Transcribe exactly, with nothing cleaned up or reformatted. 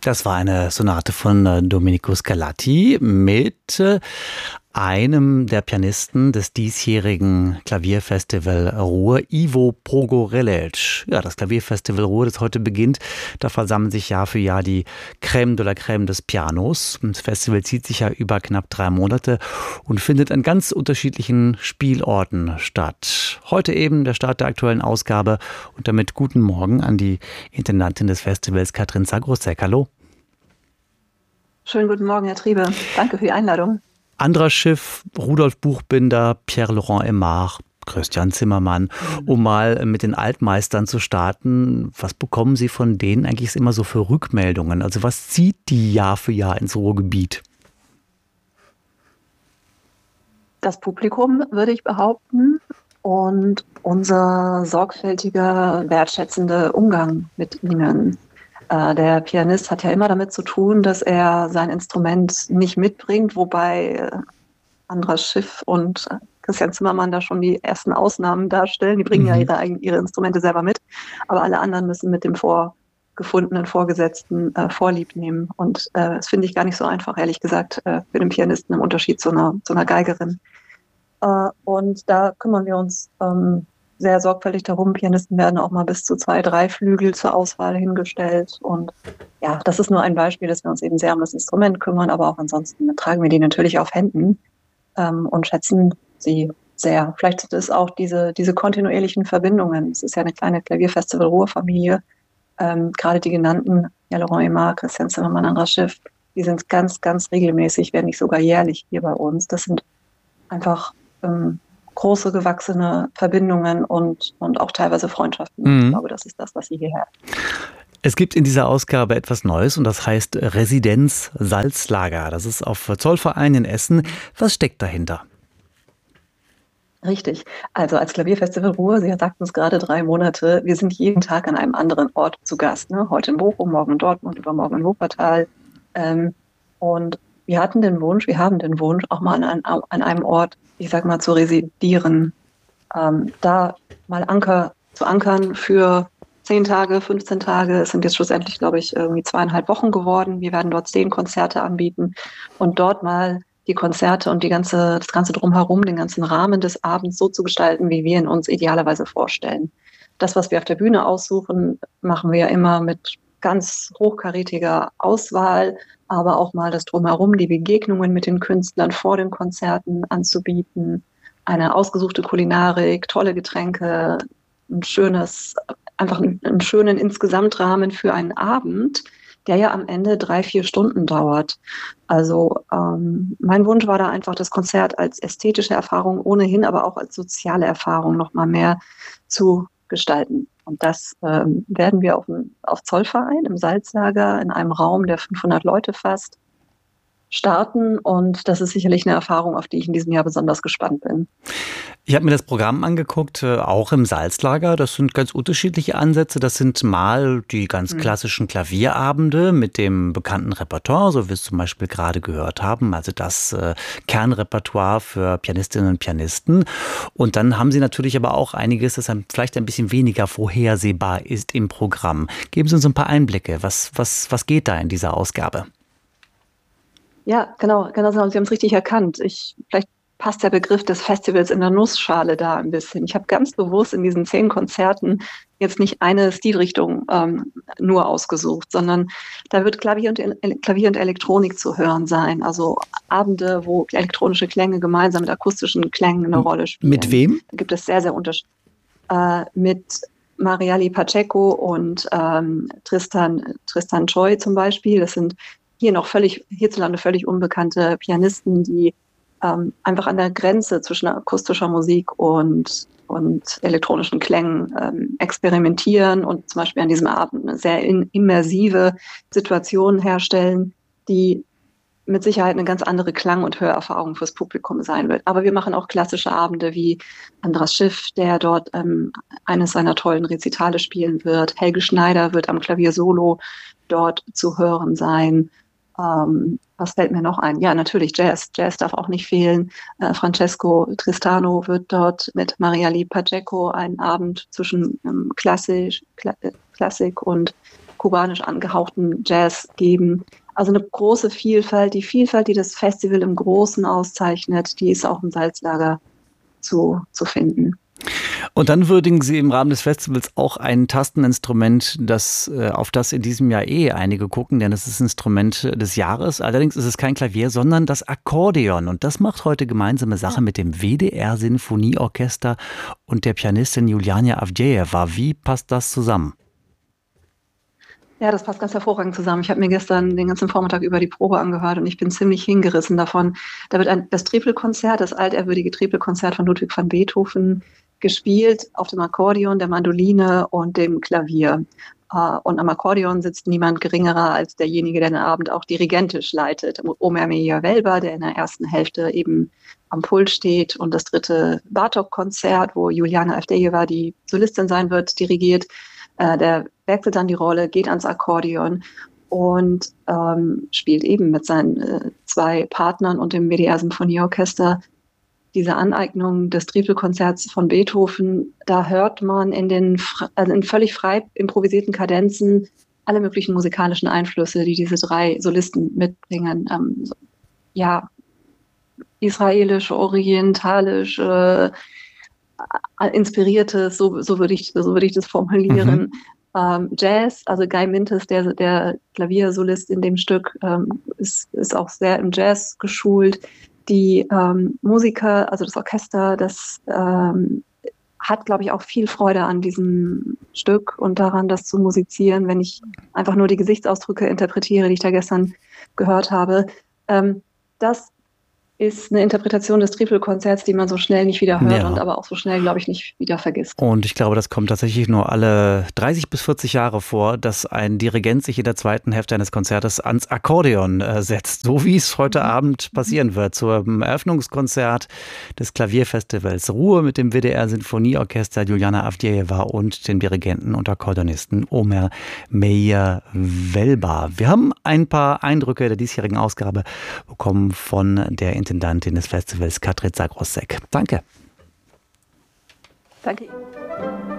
Das war eine Sonate von äh, Domenico Scarlatti mit äh, einem der Pianisten des diesjährigen Klavierfestival Ruhr, Ivo Pogorelic. Ja, das Klavierfestival Ruhr, das heute beginnt, da versammeln sich Jahr für Jahr die Crème de la Crème des Pianos. Das Festival zieht sich ja über knapp drei Monate und findet an ganz unterschiedlichen Spielorten statt. Heute eben der Start der aktuellen Ausgabe und damit guten Morgen an die Intendantin des Festivals, Katrin Zagrosek. Hallo. Schönen guten Morgen, Herr Triebe. Danke für die Einladung. Andras Schiff, Rudolf Buchbinder, Pierre-Laurent Aimard, Christian Zimmermann, um mal mit den Altmeistern zu starten. Was bekommen Sie von denen eigentlich immer so für Rückmeldungen? Also was zieht die Jahr für Jahr ins Ruhrgebiet? Das Publikum, würde ich behaupten, und unser sorgfältiger, wertschätzender Umgang mit ihnen. Der Pianist hat ja immer damit zu tun, dass er sein Instrument nicht mitbringt, wobei Andras Schiff und Christian Zimmermann da schon die ersten Ausnahmen darstellen. Die bringen mhm. ja ihre, ihre Instrumente selber mit, aber alle anderen müssen mit dem vorgefundenen Vorgesetzten äh, Vorlieb nehmen. Und äh, das finde ich gar nicht so einfach, ehrlich gesagt, äh, für den Pianisten im Unterschied zu einer, zu einer Geigerin. Äh, und da kümmern wir uns ähm, sehr sorgfältig darum. Pianisten werden auch mal bis zu zwei, drei Flügel zur Auswahl hingestellt. Und ja, das ist nur ein Beispiel, dass wir uns eben sehr um das Instrument kümmern, aber auch ansonsten tragen wir die natürlich auf Händen ähm, und schätzen sie sehr. Vielleicht sind es auch diese, diese kontinuierlichen Verbindungen. Es ist ja eine kleine Klavierfestival-Ruhr-Familie. Ähm, gerade die genannten, Pierre-Laurent Aimard, Christian Zimmermann, Andras Schiff, die sind ganz, ganz regelmäßig, wenn nicht sogar jährlich hier bei uns. Das sind einfach ähm, große, gewachsene Verbindungen und, und auch teilweise Freundschaften. Mhm. Ich glaube, das ist das, was Sie hierher. Es gibt in dieser Ausgabe etwas Neues und das heißt Residenz Salzlager. Das ist auf Zollverein in Essen. Was steckt dahinter? Richtig. Also als Klavierfestival Ruhr, Sie sagten es gerade, drei Monate. Wir sind jeden Tag an einem anderen Ort zu Gast. Ne? Heute in Bochum, morgen in Dortmund, übermorgen in Wuppertal. Ähm, und wir hatten den Wunsch, wir haben den Wunsch, auch mal an, an einem Ort, ich sag mal, zu residieren, ähm, da mal Anker zu ankern für zehn Tage, fünfzehn Tage. Es sind jetzt schlussendlich, glaube ich, irgendwie zweieinhalb Wochen geworden. Wir werden dort zehn Konzerte anbieten und dort mal die Konzerte und die ganze, das Ganze drumherum, den ganzen Rahmen des Abends so zu gestalten, wie wir ihn uns idealerweise vorstellen. Das, was wir auf der Bühne aussuchen, machen wir ja immer mit ganz hochkarätiger Auswahl, aber auch mal das Drumherum, die Begegnungen mit den Künstlern vor den Konzerten anzubieten, eine ausgesuchte Kulinarik, tolle Getränke, ein schönes, einfach einen schönen Insgesamtrahmen für einen Abend, der ja am Ende drei, vier Stunden dauert. Also ähm, mein Wunsch war da einfach, das Konzert als ästhetische Erfahrung ohnehin, aber auch als soziale Erfahrung noch mal mehr zu gestalten. Und das ähm, werden wir auf, dem, auf Zollverein im Salzlager in einem Raum, der fünfhundert Leute fasst, starten. Und das ist sicherlich eine Erfahrung, auf die ich in diesem Jahr besonders gespannt bin. Ich habe mir das Programm angeguckt, auch im Salzlager. Das sind ganz unterschiedliche Ansätze. Das sind mal die ganz klassischen Klavierabende mit dem bekannten Repertoire, so wie wir es zum Beispiel gerade gehört haben. Also das äh, Kernrepertoire für Pianistinnen und Pianisten. Und dann haben Sie natürlich aber auch einiges, das vielleicht ein bisschen weniger vorhersehbar ist im Programm. Geben Sie uns ein paar Einblicke. Was, was, was geht da in dieser Ausgabe? Ja, genau, genau, Sie haben es richtig erkannt. Ich, vielleicht passt der Begriff des Festivals in der Nussschale da ein bisschen. Ich habe ganz bewusst in diesen zehn Konzerten jetzt nicht eine Stilrichtung ähm, nur ausgesucht, sondern da wird Klavier und, Klavier und Elektronik zu hören sein. Also Abende, wo elektronische Klänge gemeinsam mit akustischen Klängen eine Rolle spielen. Mit wem? Da gibt es sehr, sehr unterschiedliche. Äh, mit Mariali Pacheco und ähm, Tristan, Tristan Choi zum Beispiel. Das sind hier noch völlig, hierzulande völlig unbekannte Pianisten, die ähm, einfach an der Grenze zwischen akustischer Musik und, und elektronischen Klängen ähm, experimentieren und zum Beispiel an diesem Abend eine sehr in, immersive Situation herstellen, die mit Sicherheit eine ganz andere Klang- und Hörerfahrung fürs Publikum sein wird. Aber wir machen auch klassische Abende wie Andras Schiff, der dort ähm, eines seiner tollen Rezitale spielen wird. Helge Schneider wird am Klavier Solo dort zu hören sein. Ähm, was fällt mir noch ein? Ja, natürlich Jazz. Jazz darf auch nicht fehlen. Äh, Francesco Tristano wird dort mit Mariali Pacheco einen Abend zwischen ähm, Klassik, Kla Klassik und kubanisch angehauchten Jazz geben. Also eine große Vielfalt, die Vielfalt, die das Festival im Großen auszeichnet, die ist auch im Salzlager zu, zu finden. Und dann würdigen Sie im Rahmen des Festivals auch ein Tasteninstrument, das, auf das in diesem Jahr eh einige gucken, denn es ist das Instrument des Jahres. Allerdings ist es kein Klavier, sondern das Akkordeon. Und das macht heute gemeinsame Sache mit dem W D R-Sinfonieorchester und der Pianistin Juliana Avdejewa. Wie passt das zusammen? Ja, das passt ganz hervorragend zusammen. Ich habe mir gestern den ganzen Vormittag über die Probe angehört und ich bin ziemlich hingerissen davon. Da wird ein, das Tripelkonzert, das altehrwürdige Tripelkonzert von Ludwig van Beethoven gespielt auf dem Akkordeon, der Mandoline und dem Klavier. Und am Akkordeon sitzt niemand geringerer als derjenige, der den Abend auch dirigentisch leitet. Omer Meyer-Welber, der in der ersten Hälfte eben am Pult steht, und das dritte Bartók-Konzert, wo Juliana Avdejewa die Solistin sein wird, dirigiert. Der wechselt dann die Rolle, geht ans Akkordeon und ähm, spielt eben mit seinen äh, zwei Partnern und dem W D R-Symphonieorchester diese Aneignung des Tripelkonzerts von Beethoven. Da hört man in den also in völlig frei improvisierten Kadenzen alle möglichen musikalischen Einflüsse, die diese drei Solisten mitbringen. Ähm, ja, israelisch, orientalisch, äh, inspiriertes, so, so würde ich, so würde ich das formulieren. Mhm. Ähm, Jazz, also Guy Mintes, der, der Klaviersolist in dem Stück, ähm, ist, ist auch sehr im Jazz geschult. Die ähm, Musiker, also das Orchester, das ähm, hat, glaube ich, auch viel Freude an diesem Stück und daran, das zu musizieren, wenn ich einfach nur die Gesichtsausdrücke interpretiere, die ich da gestern gehört habe. Ähm, das ist eine Interpretation des Tripelkonzerts, die man so schnell nicht wieder hört, ja, und aber auch so schnell, glaube ich, nicht wieder vergisst. Und ich glaube, das kommt tatsächlich nur alle dreißig bis vierzig Jahre vor, dass ein Dirigent sich in der zweiten Hälfte eines Konzertes ans Akkordeon äh, setzt, so wie es heute mhm. Abend passieren wird, zum Eröffnungskonzert des Klavierfestivals Ruhr mit dem W D R-Sinfonieorchester Juliana Avdejewa und dem Dirigenten und Akkordeonisten Omer Meyer-Welber. Wir haben ein paar Eindrücke der diesjährigen Ausgabe bekommen von der Intendantin des Festivals, Katrin Zagrossek. Danke. Danke Ihnen.